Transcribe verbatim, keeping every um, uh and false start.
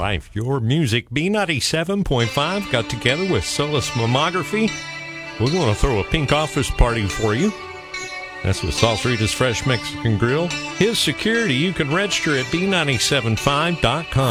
life, your music. B ninety-seven point five got together with Solus Mammography. We're going to throw a pink office party for you. That's with Salsarita's Fresh Mexican Grill. His security, you can register at B nine seven five dot com.